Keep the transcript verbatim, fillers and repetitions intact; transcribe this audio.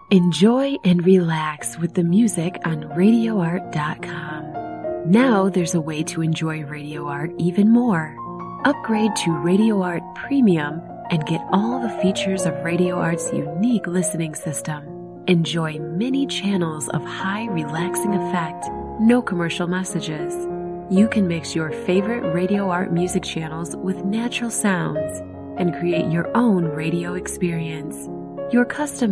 Enjoy and relax with the music on radio art dot com. Now there's a way to enjoy Radio Art even more. Upgrade to Radio Art Premium and get all the features of Radio Art's unique listening system. Enjoy many channels of high relaxing effect, no commercial messages. You can mix your favorite Radio Art music channels with natural sounds and create your own radio experience. Your custom